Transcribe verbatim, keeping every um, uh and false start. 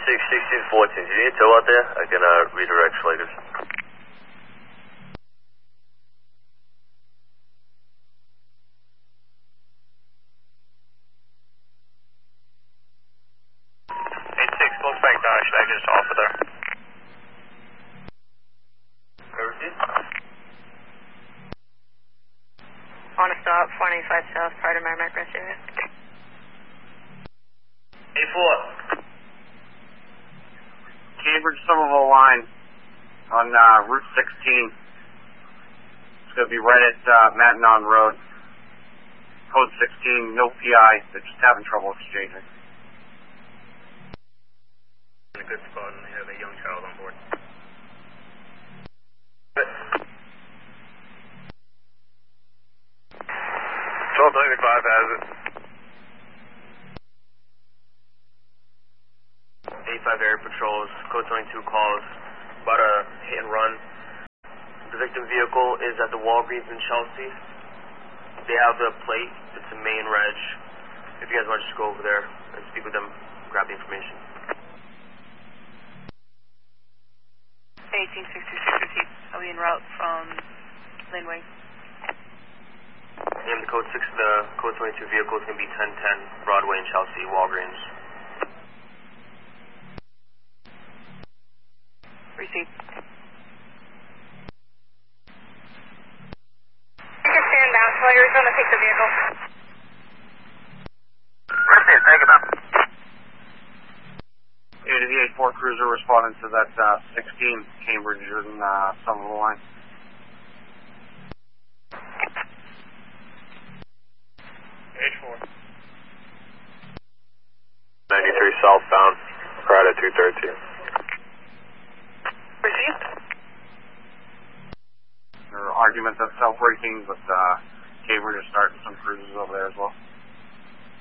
six, sixteen, fourteen. Do you need a tow out there? I can uh, redirect Slagers. eight six, close back down, Slagers off of there. On a stop, four ninety-five south, part of Merrimack Rest area. eight four. Cambridge Somerville line on uh, Route sixteen. It's going to be right at uh, Matignon Road. Code sixteen, no P I. They're just having trouble exchanging. In a good spot, and they have a young child on board. twelve ninety-five has it. eighty-five Area Patrols, Code twenty-two calls about a hit and run. The victim vehicle is at the Walgreens in Chelsea. They have the plate. It's a main reg. If you guys want to just go over there and speak with them, grab the information. eighteen sixty-six fifty. I'll be en route from Laneway. And the code six, the code twenty-two vehicle is going to be ten ten Broadway in Chelsea, Walgreens. Received. You can stand down, so you're going to take the vehicle. Received, thank you, ma'am. A to the eight four cruiser responding to that uh, sixteen Cambridge and uh, Somerville line. H four. ninety-three southbound, right at two thirteen. Received. There are arguments of self-braking, but uh, Cambridge is starting some cruises over there as well.